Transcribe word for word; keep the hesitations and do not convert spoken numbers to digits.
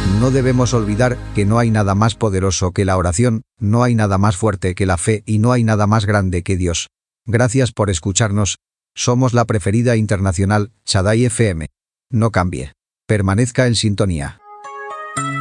No debemos olvidar que no hay nada más poderoso que la oración, no hay nada más fuerte que la fe y no hay nada más grande que Dios. Gracias por escucharnos. Somos la preferida internacional, Shaddai F M. No cambie. Permanezca en sintonía.